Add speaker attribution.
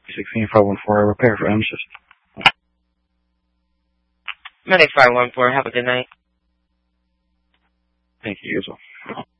Speaker 1: 16514 repair for Emesis.
Speaker 2: Medic 514, have a good night.
Speaker 1: Thank you as well.